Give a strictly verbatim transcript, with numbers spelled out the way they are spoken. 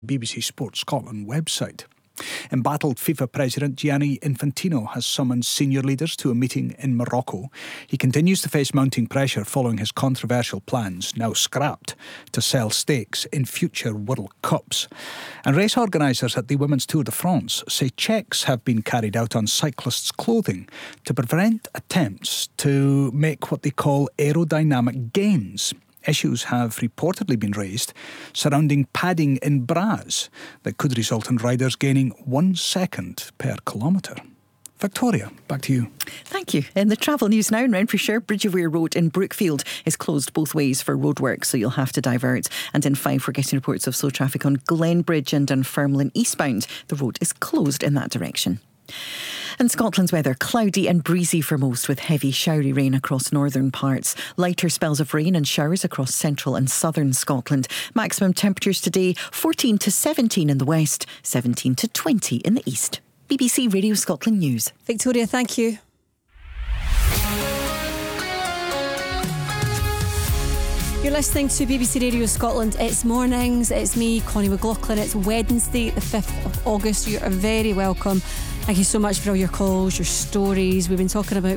B B C Sport Scotland website. Embattled FIFA President Gianni Infantino has summoned senior leaders to a meeting in Morocco. He continues to face mounting pressure following his controversial plans, now scrapped, to sell stakes in future World Cups. And race organisers at the Women's Tour de France say checks have been carried out on cyclists' clothing to prevent attempts to make what they call aerodynamic gains. Issues have reportedly been raised surrounding padding in bras that could result in riders gaining one second per kilometre. Victoria, back to you. Thank you. In the travel news now in Renfrewshire, Bridge of Weir Road in Brookfield is closed both ways for roadwork, so you'll have to divert. And in Fife, we're getting reports of slow traffic on Glenbridge and Dunfermline eastbound. The road is closed in that direction. And Scotland's weather, cloudy and breezy for most, with heavy showery rain across northern parts. Lighter spells of rain and showers across central and southern Scotland. Maximum temperatures today, fourteen to seventeen in the west, seventeen to twenty in the east. B B C Radio Scotland News. Victoria, thank you. You're listening to B B C Radio Scotland. It's mornings. It's me, Connie McLaughlin. It's Wednesday, the fifth of August. You are very welcome. Thank you so much for all your calls, your stories. We've been talking about